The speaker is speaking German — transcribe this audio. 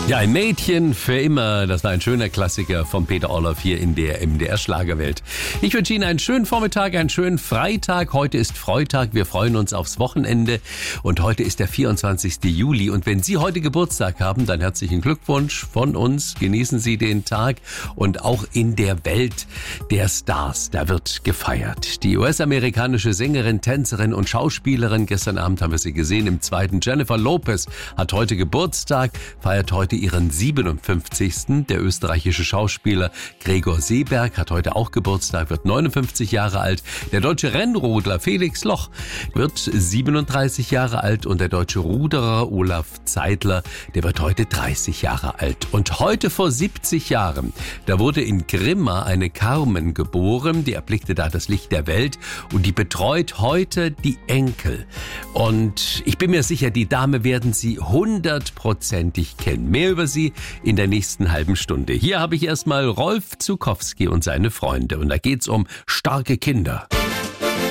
Ja, ein Mädchen für immer. Das war ein schöner Klassiker von Peter Orloff hier in der MDR-Schlagerwelt. Ich wünsche Ihnen einen schönen Vormittag, einen schönen Freitag. Heute ist Freitag. Wir freuen uns aufs Wochenende. Und heute ist der 24. Juli. Und wenn Sie heute Geburtstag haben, dann herzlichen Glückwunsch von uns. Genießen Sie den Tag. Und auch in der Welt der Stars, da wird gefeiert. Die US-amerikanische Sängerin, Tänzerin und Schauspielerin, gestern Abend haben wir sie gesehen, im zweiten, Jennifer Lopez, hat heute Geburtstag, feiert heute ihren 57. Der österreichische Schauspieler Gregor Seeberg hat heute auch Geburtstag, wird 59 Jahre alt. Der deutsche Rennrodler Felix Loch wird 37 Jahre alt und der deutsche Ruderer Olaf Zeidler, der wird heute 30 Jahre alt. Und heute vor 70 Jahren, da wurde in Grimma eine Carmen geboren, die erblickte da das Licht der Welt und die betreut heute die Enkel. Und ich bin mir sicher, die Dame werden Sie 100%ig kennen. Mehr über sie in der nächsten halben Stunde. Hier habe ich erstmal Rolf Zukowski und seine Freunde und da geht's um starke Kinder.